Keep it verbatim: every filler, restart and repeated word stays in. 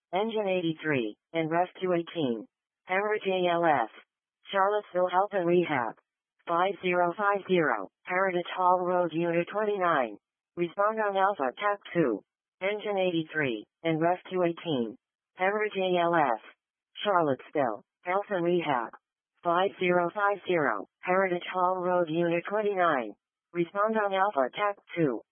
Engine eighty-three, and Rescue eighteen. Hemorrhage A L S. Charlottesville Health and Rehab. five zero five zero, Heritage Hall Road Unit twenty-nine. Respond on Alpha T A C two. Engine eighty-three, and Rescue eighteen. Hemorrhage A L S. Charlottesville Health and Rehab. five zero five zero, Heritage Hall Road Unit twenty-nine. Respond on Alpha T A C two.